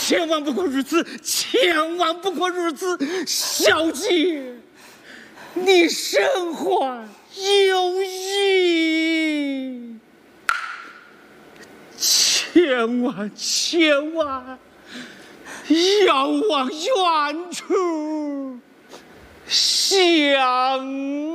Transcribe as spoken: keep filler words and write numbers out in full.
千万不可如此，千万不可如此，小姐，你身怀有意，千万千万要往远处想